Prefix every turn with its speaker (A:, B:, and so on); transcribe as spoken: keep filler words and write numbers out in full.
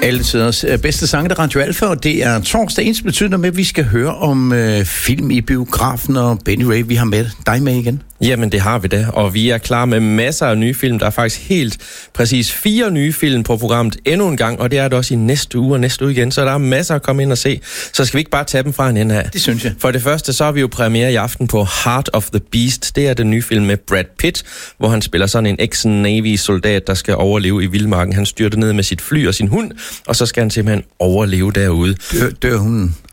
A: Alle tiders bedste sange, der Radio Alfa, og det er torsdag ens betydende med, at vi skal høre om øh, film i biografen, og Benny Ray, vi har med dig med igen.
B: Jamen, det har vi da, og vi er klar med masser af nye film. Der er faktisk helt præcis fire nye film på programmet endnu en gang, og det er det også i næste uge og næste uge igen, så der er masser at komme ind og se. Så skal vi ikke bare tage dem fra en ende af?
A: Det synes jeg.
B: For det første, så har vi jo premiere i aften på Heart of the Beast. Det er den nye film med Brad Pitt, hvor han spiller sådan en ex-Navy-soldat, der skal overleve i vildmarken. Han styrter ned med sit fly og sin hund, og så skal han simpelthen overleve derude.
A: Dør, dør hunden?